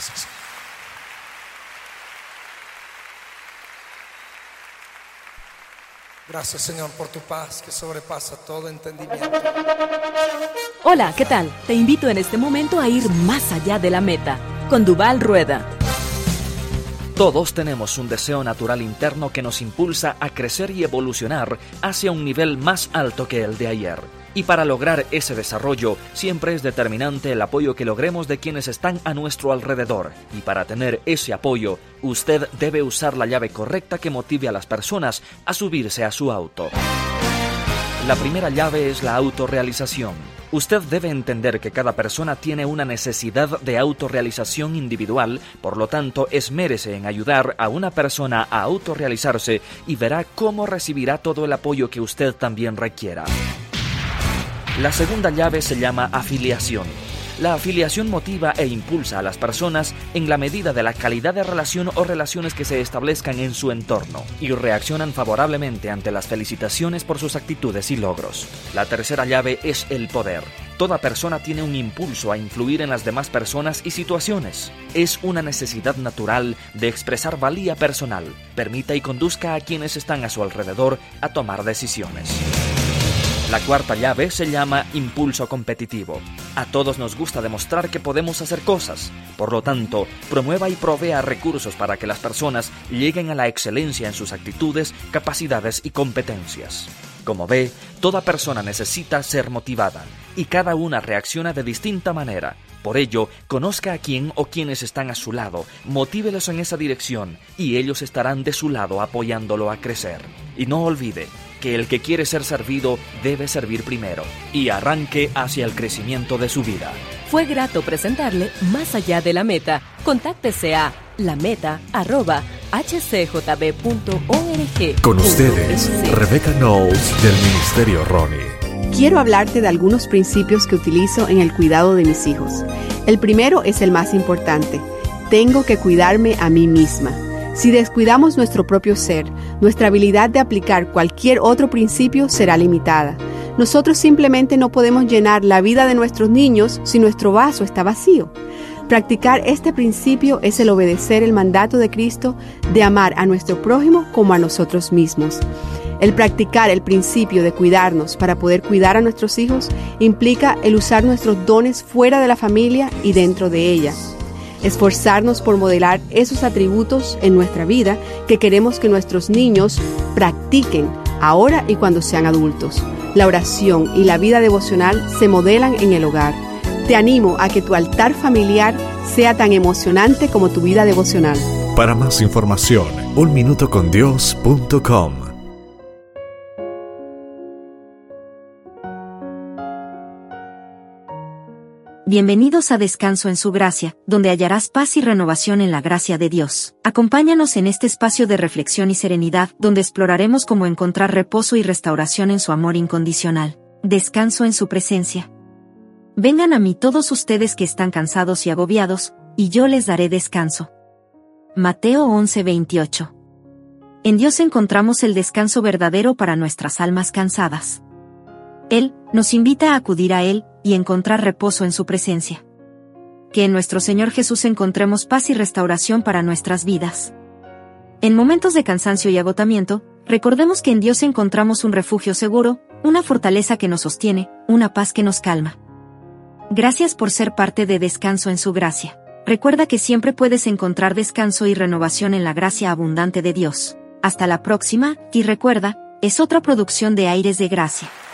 Gracias. Gracias, Señor, por tu paz que sobrepasa todo entendimiento. Hola, ¿qué tal? Te invito en este momento a ir más allá de la meta con Duvall Rueda. Todos tenemos un deseo natural interno que nos impulsa a crecer y evolucionar hacia un nivel más alto que el de ayer. Y para lograr ese desarrollo, siempre es determinante el apoyo que logremos de quienes están a nuestro alrededor. Y para tener ese apoyo, usted debe usar la llave correcta que motive a las personas a subirse a su auto. La primera llave es la autorrealización. Usted debe entender que cada persona tiene una necesidad de autorrealización individual, por lo tanto, esmérese en ayudar a una persona a autorrealizarse y verá cómo recibirá todo el apoyo que usted también requiera. La segunda llave se llama afiliación. La afiliación motiva e impulsa a las personas en la medida de la calidad de relación o relaciones que se establezcan en su entorno y reaccionan favorablemente ante las felicitaciones por sus actitudes y logros. La tercera llave es el poder. Toda persona tiene un impulso a influir en las demás personas y situaciones. Es una necesidad natural de expresar valía personal. Permita y conduzca a quienes están a su alrededor a tomar decisiones. La cuarta llave se llama impulso competitivo. A todos nos gusta demostrar que podemos hacer cosas. Por lo tanto, promueva y provea recursos para que las personas lleguen a la excelencia en sus actitudes, capacidades y competencias. Como ve, toda persona necesita ser motivada y cada una reacciona de distinta manera. Por ello, conozca a quién o quienes están a su lado, motívelos en esa dirección y ellos estarán de su lado apoyándolo a crecer. Y no olvide que el que quiere ser servido debe servir primero y arranque hacia el crecimiento de su vida. Fue grato presentarle Más allá de la meta. Contáctese a lameta@hcjb.org. Con ustedes, Rebecca Knowles del Ministerio Ronnie. Quiero hablarte de algunos principios que utilizo en el cuidado de mis hijos. El primero es el más importante. Tengo que cuidarme a mí misma. Si descuidamos nuestro propio ser, nuestra habilidad de aplicar cualquier otro principio será limitada. Nosotros simplemente no podemos llenar la vida de nuestros niños si nuestro vaso está vacío. Practicar este principio es el obedecer el mandato de Cristo de amar a nuestro prójimo como a nosotros mismos. El practicar el principio de cuidarnos para poder cuidar a nuestros hijos implica el usar nuestros dones fuera de la familia y dentro de ella. Esforzarnos por modelar esos atributos en nuestra vida que queremos que nuestros niños practiquen ahora y cuando sean adultos. La oración y la vida devocional se modelan en el hogar. Te animo a que tu altar familiar sea tan emocionante como tu vida devocional. Para más información, unminutocondios.com. Bienvenidos a Descanso en su Gracia, donde hallarás paz y renovación en la gracia de Dios. Acompáñanos en este espacio de reflexión y serenidad, donde exploraremos cómo encontrar reposo y restauración en su amor incondicional. Descanso en su presencia. Vengan a mí todos ustedes que están cansados y agobiados, y yo les daré descanso. Mateo 11:28. En Dios encontramos el descanso verdadero para nuestras almas cansadas. Él nos invita a acudir a Él y encontrar reposo en su presencia. Que en nuestro Señor Jesús encontremos paz y restauración para nuestras vidas. En momentos de cansancio y agotamiento, recordemos que en Dios encontramos un refugio seguro, una fortaleza que nos sostiene, una paz que nos calma. Gracias por ser parte de Descanso en su Gracia. Recuerda que siempre puedes encontrar descanso y renovación en la gracia abundante de Dios. Hasta la próxima, y recuerda, es otra producción de Aires de Gracia.